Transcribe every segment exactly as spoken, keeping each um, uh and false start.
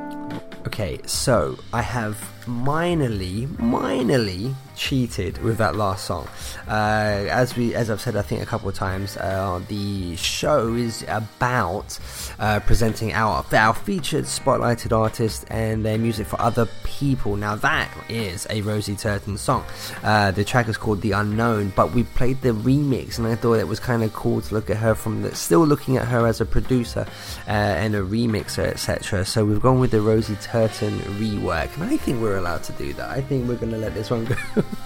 Okay, so I have minorly, minorly cheated with that last song. Uh, as we, as I've said, I think a couple of times, uh, the show is about uh, presenting our our featured spotlighted artists and their music for other people. Now that is a Rosie Turton song. Uh, the track is called The Unknown, but we played the remix, and I thought it was kind of cool to look at her from the, still looking at her as a producer uh, and a remixer, et cetera. So we've gone with the Rosie Turton rework, and I think we're allowed to do that. I think we're going to let this one go.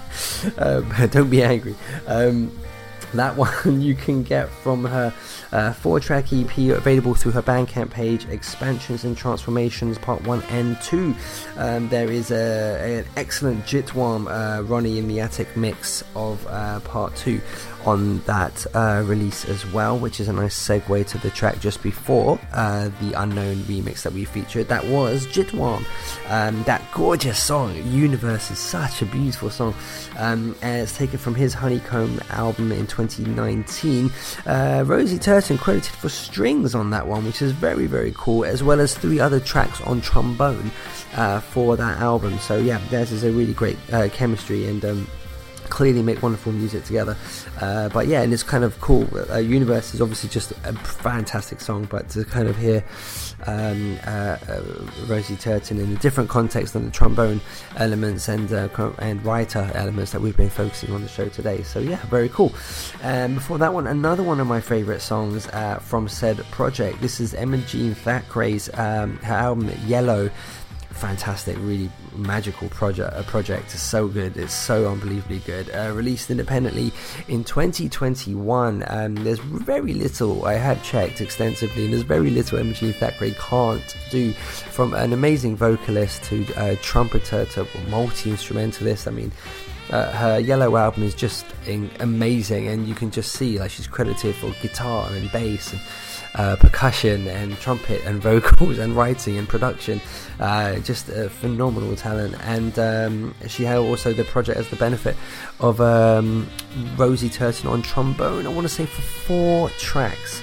um, don't be angry. Um, that one you can get from her uh, four-track E P, available through her Bandcamp page, Expansions and Transformations Part one and two. Um, there is a, an excellent Jitwam uh, Ronnie in the Attic mix of uh, Part two on that uh, release as well, which is a nice segue to the track just before uh, the Unknown remix that we featured. That was Jitwam. Um, that gorgeous song, Universe, is such a beautiful song, um, and it's taken from his Honeycomb album in twenty nineteen. Uh, Rosie Turton credited for strings on that one, which is very, very cool, as well as three other tracks on trombone uh, for that album. So yeah, theirs is a really great uh, chemistry, and um, clearly make wonderful music together. Uh, but yeah, and it's kind of cool. Uh, Universe is obviously just a fantastic song, but to kind of hear um, uh, uh, Rosie Turton in a different context than the trombone elements and uh, and writer elements that we've been focusing on the show today. So yeah, very cool. Um, before that one, another one of my favourite songs uh, from said project. This is Emma Jean Thackeray's um, her album Yellow. Fantastic, really magical project. A project is so good. It's so unbelievably good. Uh, released independently in twenty twenty-one. Um, there's very little. I had checked extensively, and there's very little Emma Jean Thackeray can't do, from an amazing vocalist to a trumpeter to multi-instrumentalist. I mean, Uh, her Yellow album is just in, amazing, and you can just see like she's credited for guitar and bass and uh, percussion and trumpet and vocals and writing and production. Uh, just a phenomenal talent, and um, she had also the project as the benefit of um, Rosie Turton on trombone, I want to say, for four tracks.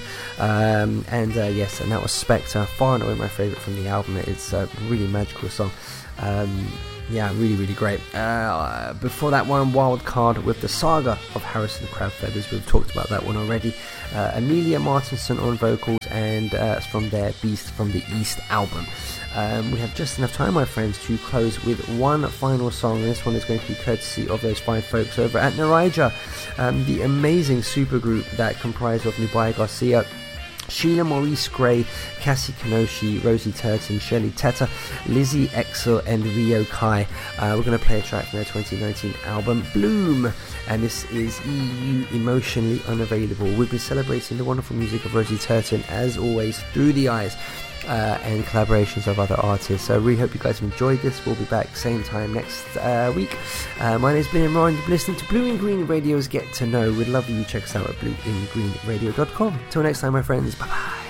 Um, and uh, yes, and that was Spectre, far and away my favourite from the album. It's a really magical song. Um, Yeah, really, really great. Uh, before that one, Wild Card with the Saga of Harrison Crabfeathers. We've talked about that one already. Uh, Amelia Martinson on vocals, and uh, it's from their Beast from the East album. Um, we have just enough time, my friends, to close with one final song. This one is going to be courtesy of those fine folks over at Narija, um, the amazing supergroup that comprised of Nubai Garcia, Sheila Maurice Gray, Cassie Kanoshi, Rosie Turton, Shirley Teta, Lizzie Exel, and Rio Kai. Uh, we're going to play a track from their twenty nineteen album Bloom, and this is E U Emotionally Unavailable. We've been celebrating the wonderful music of Rosie Turton, as always, through the eyes uh, and collaborations of other artists. So I really hope you guys have enjoyed this. We'll be back same time next uh, week. Uh, my name is Blue and Ryan. You've been listening to Blue and Green Radio's Get to Know. We'd love you to check us out at blue in green radio dot com. Till next time, my friends. Bye bye.